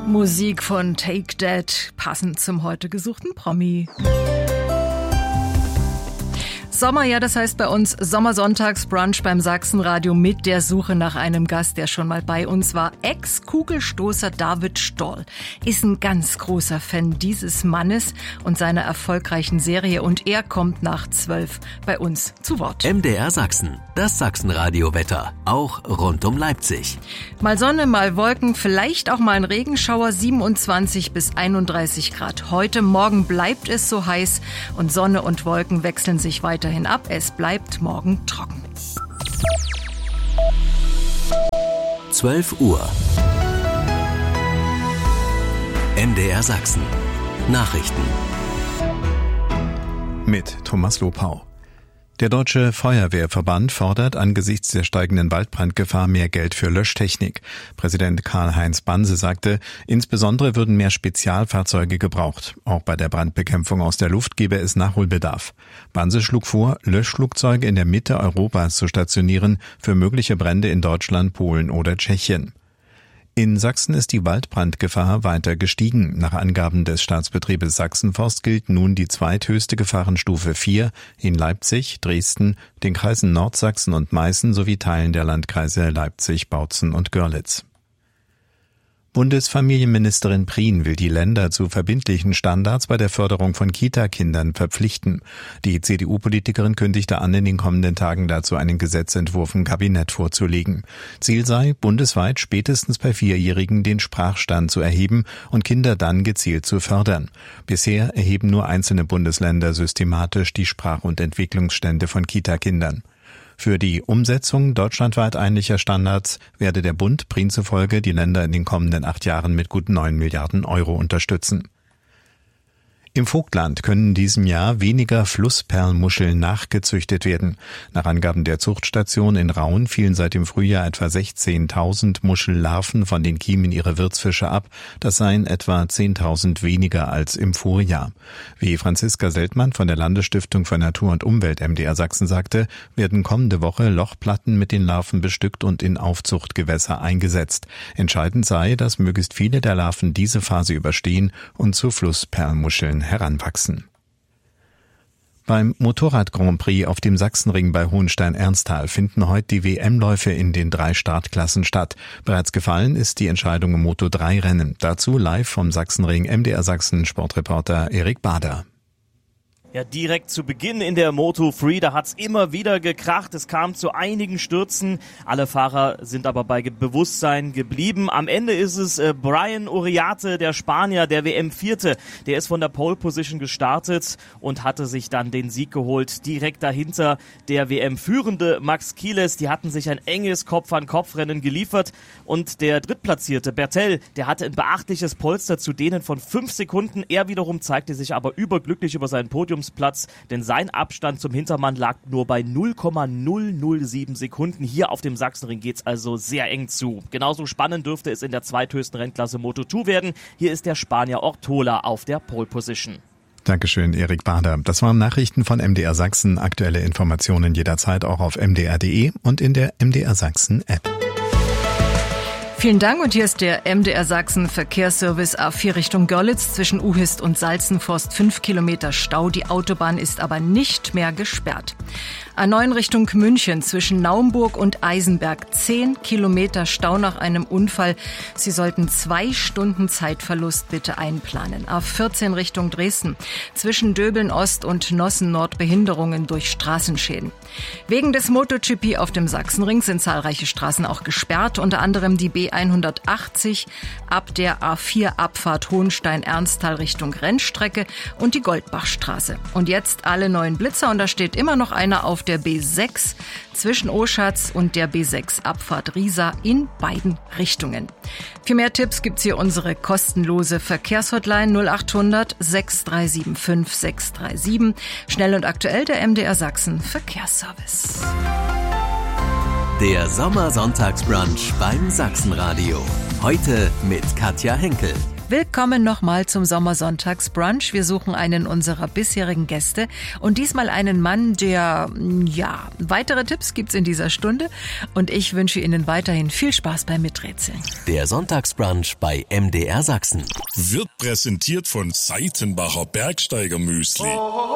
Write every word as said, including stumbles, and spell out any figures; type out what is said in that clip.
Musik von Take That, passend zum heute gesuchten Promi. Sommer, ja, das heißt bei uns Sommersonntagsbrunch beim Sachsenradio mit der Suche nach einem Gast, der schon mal bei uns war. Ex-Kugelstoßer David Stoll ist ein ganz großer Fan dieses Mannes und seiner erfolgreichen Serie und er kommt nach zwölf bei uns zu Wort. M D R Sachsen, das Sachsenradio-Wetter, auch rund um Leipzig. Mal Sonne, mal Wolken, vielleicht auch mal ein Regenschauer, siebenundzwanzig bis einunddreißig Grad. Heute Morgen bleibt es so heiß und Sonne und Wolken wechseln sich weiter ab. Es bleibt morgen trocken. zwölf Uhr. M D R Sachsen. Nachrichten. Mit Thomas Lopau. Der Deutsche Feuerwehrverband fordert angesichts der steigenden Waldbrandgefahr mehr Geld für Löschtechnik. Präsident Karl-Heinz Banse sagte, insbesondere würden mehr Spezialfahrzeuge gebraucht. Auch bei der Brandbekämpfung aus der Luft gebe es Nachholbedarf. Banse schlug vor, Löschflugzeuge in der Mitte Europas zu stationieren für mögliche Brände in Deutschland, Polen oder Tschechien. In Sachsen ist die Waldbrandgefahr weiter gestiegen. Nach Angaben des Staatsbetriebes Sachsenforst gilt nun die zweithöchste Gefahrenstufe vier in Leipzig, Dresden, den Kreisen Nordsachsen und Meißen sowie Teilen der Landkreise Leipzig, Bautzen und Görlitz. Bundesfamilienministerin Prien will die Länder zu verbindlichen Standards bei der Förderung von Kita-Kindern verpflichten. Die C D U-Politikerin kündigte an, in den kommenden Tagen dazu einen Gesetzentwurf im Kabinett vorzulegen. Ziel sei, bundesweit spätestens bei Vierjährigen den Sprachstand zu erheben und Kinder dann gezielt zu fördern. Bisher erheben nur einzelne Bundesländer systematisch die Sprach- und Entwicklungsstände von Kita-Kindern. Für die Umsetzung deutschlandweit einheitlicher Standards werde der Bund Prien zufolge die Länder in den kommenden acht Jahren mit gut neun Milliarden Euro unterstützen. Im Vogtland können in diesem Jahr weniger Flussperlmuscheln nachgezüchtet werden. Nach Angaben der Zuchtstation in Raun fielen seit dem Frühjahr etwa sechzehntausend Muschellarven von den Kiemen ihrer Wirtsfische ab. Das seien etwa zehntausend weniger als im Vorjahr. Wie Franziska Seltmann von der Landesstiftung für Natur und Umwelt M D R Sachsen sagte, werden kommende Woche Lochplatten mit den Larven bestückt und in Aufzuchtgewässer eingesetzt. Entscheidend sei, dass möglichst viele der Larven diese Phase überstehen und zu Flussperlmuscheln heranwachsen. Beim Motorrad-Grand Prix auf dem Sachsenring bei Hohenstein-Ernsthal finden heute die W M-Läufe in den drei Startklassen statt. Bereits gefallen ist die Entscheidung im Moto drei Rennen. Dazu live vom Sachsenring M D R Sachsen Sportreporter Erik Bader. Ja, direkt zu Beginn in der Moto drei, da hat's immer wieder gekracht. Es kam zu einigen Stürzen. Alle Fahrer sind aber bei Bewusstsein geblieben. Am Ende ist es äh, Brian Uriarte, der Spanier, der W M-Vierte. Der ist von der Pole Position gestartet und hatte sich dann den Sieg geholt. Direkt dahinter der W M-Führende Max Kiles. Die hatten sich ein enges Kopf-an-Kopf-Rennen geliefert. Und der Drittplatzierte Bertel, der hatte ein beachtliches Polster zu denen von fünf Sekunden. Er wiederum zeigte sich aber überglücklich über seinen Podium. Platz, denn sein Abstand zum Hintermann lag nur bei null Komma null null sieben Sekunden. Hier auf dem Sachsenring geht's also sehr eng zu. Genauso spannend dürfte es in der zweithöchsten Rennklasse Moto zwei werden. Hier ist der Spanier Ortola auf der Pole Position. Dankeschön, Erik Bader. Das waren Nachrichten von M D R Sachsen. Aktuelle Informationen jederzeit auch auf m d r punkt d e und in der M D R Sachsen App. Vielen Dank und hier ist der M D R Sachsen Verkehrsservice A vier Richtung Görlitz zwischen Uhist und Salzenforst. Fünf Kilometer Stau, die Autobahn ist aber nicht mehr gesperrt. A neun Richtung München zwischen Naumburg und Eisenberg. Zehn Kilometer Stau nach einem Unfall. Sie sollten zwei Stunden Zeitverlust bitte einplanen. A vierzehn Richtung Dresden zwischen Döbeln Ost und Nossen Nord Behinderungen durch Straßenschäden. Wegen des MotoGP auf dem Sachsenring sind zahlreiche Straßen auch gesperrt, unter anderem die B hundertachtzig ab der A vier Abfahrt Hohenstein-Ernsthal Richtung Rennstrecke und die Goldbachstraße. Und jetzt alle neuen Blitzer und da steht immer noch einer auf der B sechs zwischen Oschatz und der B sechs Abfahrt Riesa in beiden Richtungen. Für mehr Tipps gibt's hier unsere kostenlose Verkehrshotline null achthundert sechs drei sieben fünf sechs drei sieben. Schnell und aktuell der M D R Sachsen Verkehrsservice. Der Sommersonntagsbrunch beim Sachsenradio. Heute mit Katja Henkel. Willkommen nochmal zum Sommersonntagsbrunch. Wir suchen einen unserer bisherigen Gäste und diesmal einen Mann, der, ja, weitere Tipps gibt's in dieser Stunde und ich wünsche Ihnen weiterhin viel Spaß beim Miträtseln. Der Sonntagsbrunch bei M D R Sachsen wird präsentiert von Seitenbacher Bergsteiger Müsli.